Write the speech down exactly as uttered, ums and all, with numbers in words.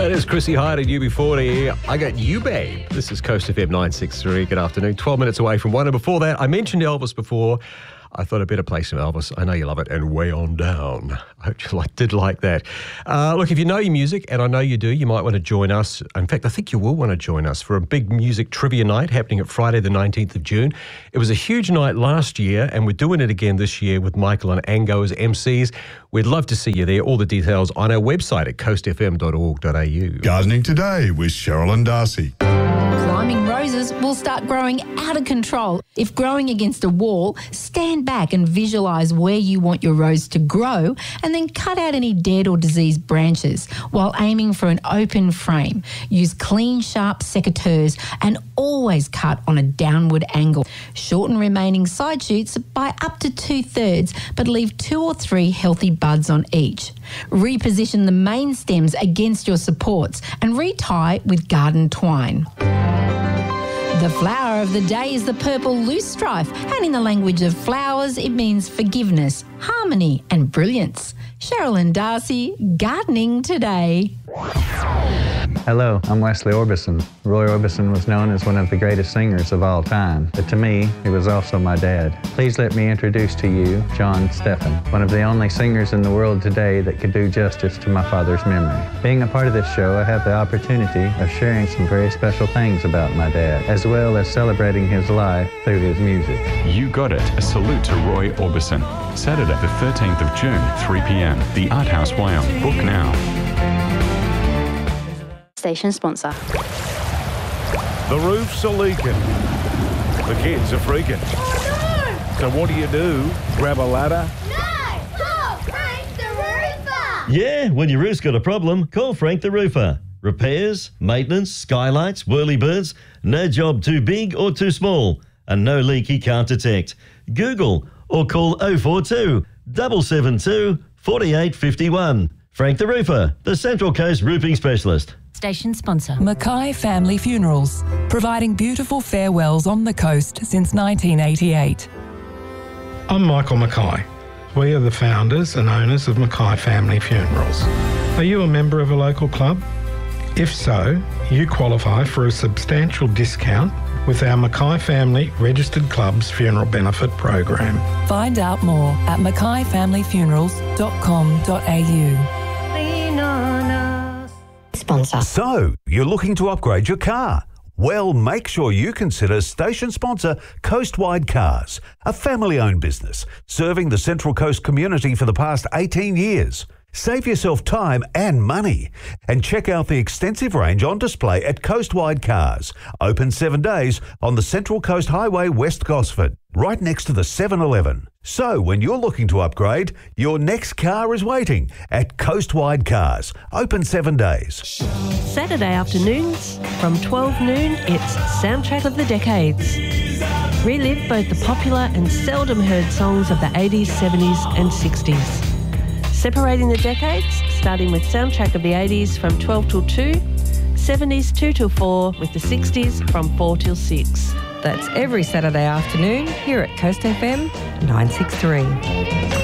It is Chrissy Hyde and U B forty. I got you, babe. This is Coast F M nine sixty-three. Good afternoon. twelve minutes away from one. And before that, I mentioned Elvis before. I thought I'd better play some Elvis. I know you love it. And Way On Down. I hope you like, did like that. Uh, look, if you know your music, and I know you do, you might want to join us. In fact, I think you will want to join us for a big music trivia night happening at Friday the nineteenth of June. It was a huge night last year, and we're doing it again this year with Michael and Ango as M Cs. We'd love to see you there. All the details on our website at coast f m dot org dot a u. Gardening Today with Cheryl and Darcy. Climbing roses will start growing out of control. If growing against a wall, stand back and visualise where you want your rose to grow and then cut out any dead or diseased branches while aiming for an open frame. Use clean, sharp secateurs and always cut on a downward angle. Shorten remaining side shoots by up to two-thirds, but leave two or three healthy buds on each. Reposition the main stems against your supports and retie with garden twine. The flower of the day is the purple loosestrife, and in the language of flowers, it means forgiveness, harmony and brilliance. Cheryl and Darcy, Gardening Today. Hello, I'm Wesley Orbison. Roy Orbison was known as one of the greatest singers of all time, but to me, he was also my dad. Please let me introduce to you John Steffen, one of the only singers in the world today that could do justice to my father's memory. Being a part of this show, I have the opportunity of sharing some very special things about my dad, as well as celebrating his life through his music. You got it. A salute to Roy Orbison. Saturday the thirteenth of June, three p m. The Art House, Wyong. Book now. Station sponsor. The roofs are leaking. The kids are freaking. Oh, no! So what do you do? Grab a ladder? No! Call Frank the Roofer! Yeah, when your roof's got a problem, call Frank the Roofer. Repairs, maintenance, skylights, whirlybirds, no job too big or too small, and no leak he can't detect. Google or call oh four two, seven seven two, four eight five one. Frank the Roofer, the Central Coast roofing specialist. Station sponsor. Mackay Family Funerals, providing beautiful farewells on the coast since nineteen eighty-eight. I'm Michael Mackay. We are the founders and owners of Mackay Family Funerals. Are you a member of a local club? If so, you qualify for a substantial discount with our Mackay Family Registered Clubs Funeral Benefit Program. Find out more at mackay family funerals dot com dot a u. Sponsor. So, you're looking to upgrade your car? Well, make sure you consider station sponsor Coastwide Cars, a family-owned business serving the Central Coast community for the past eighteen years. Save yourself time and money and check out the extensive range on display at Coastwide Cars, open seven days on the Central Coast Highway, West Gosford, right next to the seven eleven. So when you're looking to upgrade, your next car is waiting at Coastwide Cars, open seven days. Saturday afternoons from twelve noon, it's Soundtrack of the Decades. Relive both the popular and seldom heard songs of the eighties, seventies and sixties. Separating the decades, starting with Soundtrack of the eighties from twelve till two, seventies two till four, with the sixties from four till six. That's every Saturday afternoon here at Coast F M nine sixty-three.